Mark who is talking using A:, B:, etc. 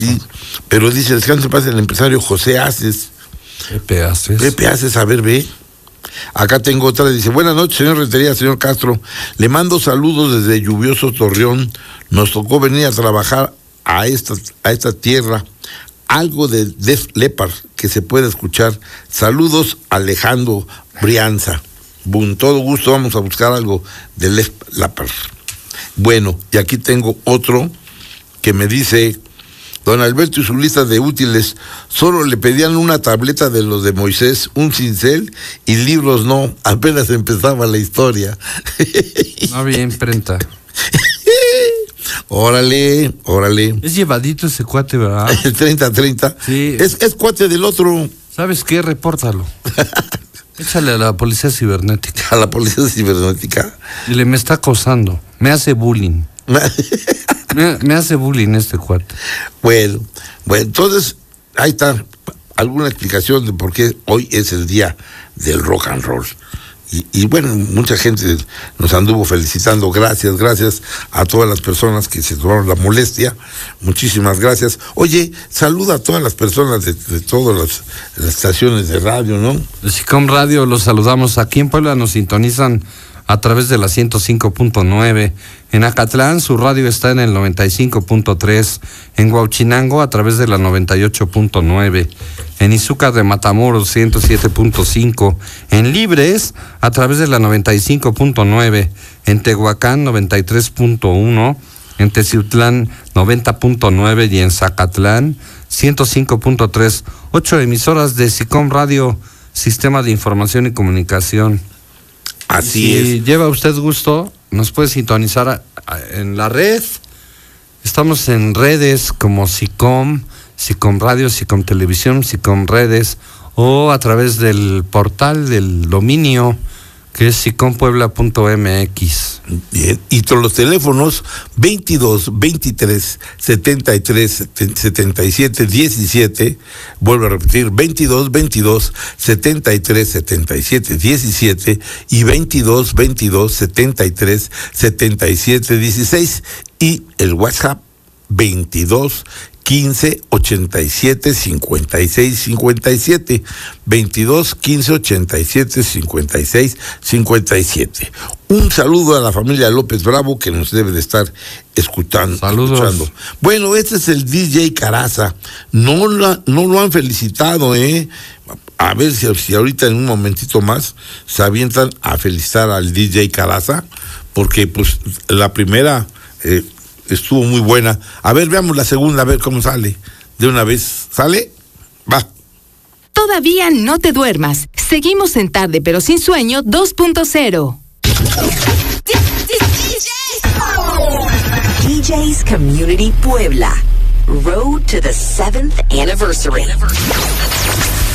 A: Sí, pero dice, descanso en paz el empresario José Aces.
B: Pepe Aces,
A: a ver, ve. Acá tengo otra, dice, buenas noches, señor Rentería, señor Castro. Le mando saludos desde lluvioso Torreón. Nos tocó venir a trabajar a esta tierra. Algo de Def Leppard que se puede escuchar. Saludos, Alejandro Brianza. Con todo gusto vamos a buscar algo de Def Leppard. Bueno, y aquí tengo otro que me dice, don Alberto y su lista de útiles, solo le pedían una tableta de los de Moisés, un cincel y libros no, apenas empezaba la historia.
B: No había imprenta.
A: Órale.
B: Es llevadito ese cuate, ¿verdad?
A: El 30-30.
B: Sí.
A: Es cuate del otro.
B: ¿Sabes qué? Repórtalo. Échale a la policía cibernética.
A: A la policía cibernética.
B: Dile, me está acosando. Me hace bullying. me hace bullying este cuate.
A: Bueno, entonces, ahí está alguna explicación de por qué hoy es el día del rock and roll. Y bueno, mucha gente nos anduvo felicitando. Gracias a todas las personas que se tomaron la molestia. Muchísimas gracias. Oye, saluda a todas las personas de todas las estaciones de radio, ¿no?
B: De SICOM Radio los saludamos. Aquí en Puebla nos sintonizan a través de la 105.9. En Acatlán su radio está en el 95.3. En Huauchinango a través de la 98.9. En Izúcar de Matamoros 107.5. En Libres a través de la 95.9. En Tehuacán 93.1. En Teciutlán 90.9 y en Zacatlán 105.3. 8 emisoras de SICOM Radio, Sistema de Información y Comunicación.
A: Así es.
B: Si lleva usted gusto, nos puede sintonizar en la red. Estamos en redes como SICOM Radio, SICOM Televisión, SICOM Redes, o a través del portal del dominio que es sicompuebla.mx.
A: Bien, y todos los teléfonos 22 23 73 77 17, vuelvo a repetir, 22 22 73 77 17 y 22 22 73 77 16, y el WhatsApp 22 15 87 56 57, 22 15 87 56 57. Un saludo a la familia López Bravo que nos debe de estar escuchando.
B: Saludos.
A: Bueno, este es el DJ Caraza. No lo han felicitado, A ver si ahorita en un momentito más se avientan a felicitar al DJ Caraza, porque pues la primera estuvo muy buena. A ver, veamos la segunda, a ver cómo sale. De una vez, ¿sale? Va.
C: Todavía no te duermas. Seguimos en Tarde pero sin sueño 2.0.
D: DJ's Community Puebla. Road to the 7th anniversary.